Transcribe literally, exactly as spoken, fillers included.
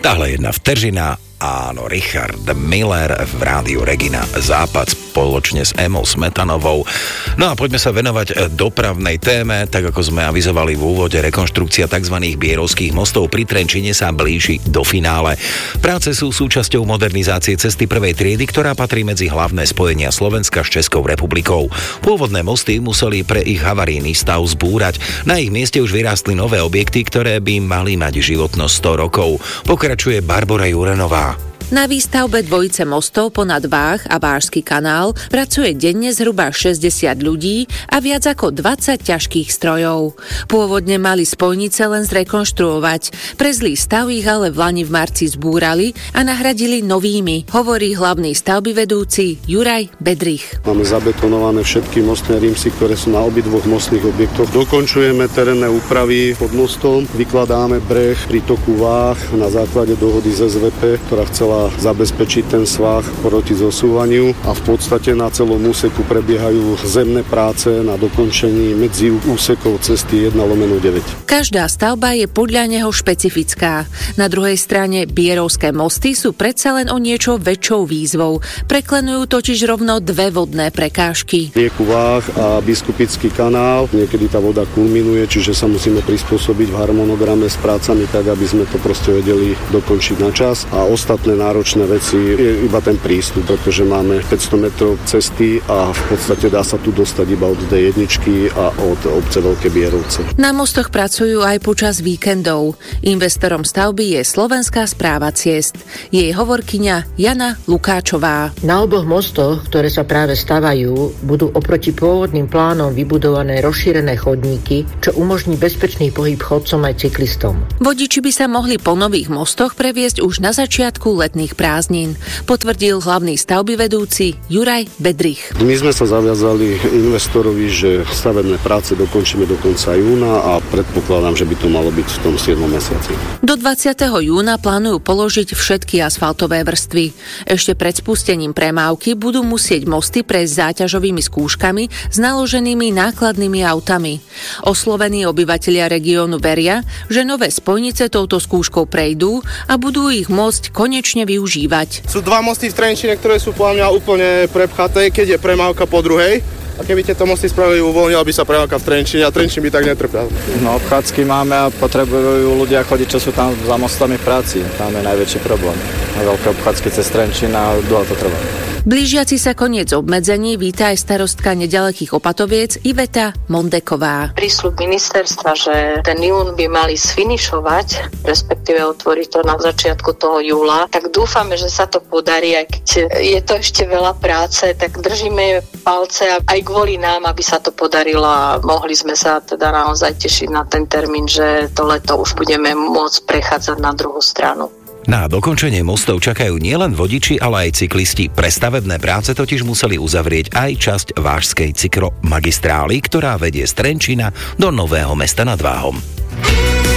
Tahle jedna vteřina. Áno, Richard Miller v rádiu Regina Západ spoločne s Emou Smetanovou. No a poďme sa venovať dopravnej téme. Tak ako sme avizovali v úvode, rekonštrukcia tzv. Bierovských mostov pri Trenčine sa blíži do finále. Práce sú súčasťou modernizácie cesty prvej triedy, ktorá patrí medzi hlavné spojenia Slovenska s Českou republikou. Pôvodné mosty museli pre ich havarijný stav zbúrať. Na ich mieste už vyrástli nové objekty, ktoré by mali mať životnosť sto rokov. Pokračuje Barbora Jurenová. Na výstavbe dvojice mostov ponad Váh a Vážsky kanál pracuje denne zhruba šesťdesiat ľudí a viac ako dvadsať ťažkých strojov. Pôvodne mali spojnice len zrekonštruovať. Pre zlý stav ich ale v lani v marci zbúrali a nahradili novými, hovorí hlavný stavbyvedúci Juraj Bedrich. Máme zabetonované všetky mostné rímsy, ktoré sú na obidvoch mostných objektoch. Dokončujeme terénne úpravy pod mostom, vykladáme breh pri toku Váh na základe dohody z es vé pé, ktorá chcela zabezpečiť ten svah proti zosúvaniu a v podstate na celom úseku prebiehajú zemné práce na dokončení medzi úsekov cesty jeden lomeno deväť. Každá stavba je podľa neho špecifická. Na druhej strane Bierovské mosty sú predsa len o niečo väčšou výzvou. Preklenujú totiž rovno dve vodné prekážky. Rieku Váh a Biskupický kanál. Niekedy tá voda kulminuje, čiže sa musíme prispôsobiť v harmonograme s prácami tak, aby sme to proste vedeli dokončiť na čas. A ostatné náročné veci je iba ten prístup, pretože máme päťsto metrov cesty a v podstate dá sa tu dostať iba od dé jedna a od obce Veľké Bierovce. Na mostoch pracujú aj počas víkendov. Investorom stavby je Slovenská správa ciest. Jej hovorkyňa Jana Lukáčová. Na oboch mostoch, ktoré sa práve stavajú, budú oproti pôvodným plánom vybudované rozšírené chodníky, čo umožní bezpečný pohyb chodcom aj cyklistom. Vodiči by sa mohli po nových mostoch previesť už na začiatku letných prázdnin, potvrdil hlavný stavbyvedúci Juraj Bedrich. My sme sa zaviazali investorovi, že stavebné práce dokončíme do konca júna a predpokladám, že by to malo byť v tom siedmom mesiaci. Do dvadsiateho júna plánujú položiť všetky asfaltové vrstvy. Ešte pred spustením premávky budú musieť mosty prejsť záťažovými skúškami s naloženými nákladnými autami. Oslovení obyvatelia regiónu veria, že nové spojnice touto skúškou prejdú a budú ich môcť konečne využívať. Sú dva mosty v Trenčine, ktoré sú podľa mňa úplne prepchaté, keď je premávka po druhej. A keby tieto mosty spravili, uvoľnila by sa premávka v Trenčine a Trenčín by tak netrpel. No obchádzky máme a potrebujú ľudia chodiť, čo sú tam za mostami v práci. Tam je najväčší problém. Veľké obchádzky cez Trenčín a dlho to trvá. Blížiaci sa koniec obmedzení víta aj starostka nedalekých Opatoviec Iveta Mondeková. Prísľub ministerstva, že ten jún by mali sfinišovať, respektíve otvoriť to na začiatku toho júla, tak dúfame, že sa to podarí, aj keď je to ešte veľa práce, tak držíme palce aj kvôli nám, aby sa to podarilo a mohli sme sa teda naozaj tešiť na ten termín, že to leto už budeme môcť prechádzať na druhú stranu. Na dokončenie mostov čakajú nielen vodiči, ale aj cyklisti. Pre stavebné práce totiž museli uzavrieť aj časť Vážskej cyklomagistrály, ktorá vedie z Trenčína do Nového Mesta nad Váhom.